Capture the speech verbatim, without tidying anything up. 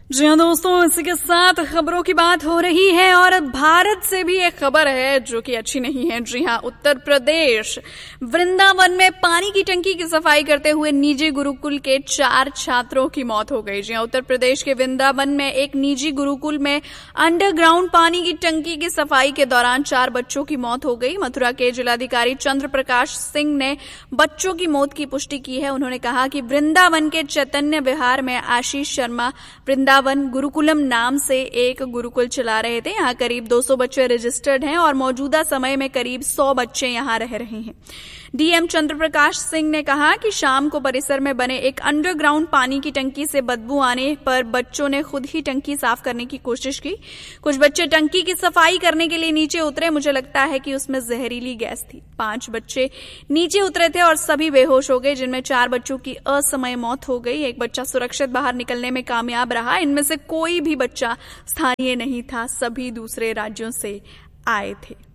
जी हाँ दोस्तों, इसी के साथ खबरों की बात हो रही है और भारत से भी एक खबर है जो कि अच्छी नहीं है। जी हाँ, उत्तर प्रदेश वृंदावन में पानी की टंकी की सफाई करते हुए निजी गुरुकुल के चार छात्रों की मौत हो गई। जी हाँ, उत्तर प्रदेश के वृंदावन में एक निजी गुरुकुल में अंडरग्राउंड पानी की टंकी की सफाई के दौरान चार बच्चों की मौत हो गई। मथुरा के जिलाधिकारी चंद्र प्रकाश सिंह ने बच्चों की मौत की पुष्टि की है। उन्होंने कहा कि वृंदावन के चैतन्य विहार में आशीष शर्मा वृंदावन गुरुकुलम नाम से एक गुरुकुल चला रहे थे। यहाँ करीब दो सौ बच्चे रजिस्टर्ड हैं और मौजूदा समय में करीब सौ बच्चे यहाँ रह रहे हैं। डीएम चंद्र प्रकाश सिंह ने कहा कि शाम को परिसर में बने एक अंडरग्राउंड पानी की टंकी से बदबू आने पर बच्चों ने खुद ही टंकी साफ करने की कोशिश की। कुछ बच्चे टंकी की सफाई करने के लिए नीचे उतरे। मुझे लगता है कि उसमें जहरीली गैस थी। पांच बच्चे नीचे उतरे थे और सभी बेहोश हो गए, जिनमें चार बच्चों की असमय मौत हो गई। एक बच्चा सुरक्षित बाहर निकलने में कामयाब रहा। इनमें से कोई भी बच्चा स्थानीय नहीं था, सभी दूसरे राज्यों से आए थे।